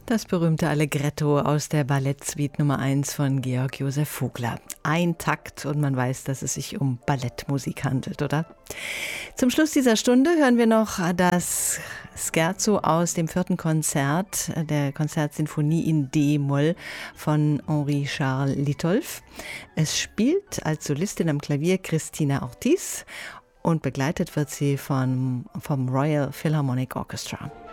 Das berühmte Allegretto aus der Ballettsuite Nummer 1 von Georg Josef Vogler. Ein Takt und man weiß, dass es sich um Ballettmusik handelt, oder? Zum Schluss dieser Stunde hören wir noch das Scherzo aus dem 4. Konzert der Konzertsinfonie in D-Moll von Henri-Charles Litolff. Es spielt als Solistin am Klavier Cristina Ortiz und begleitet wird sie vom Royal Philharmonic Orchestra.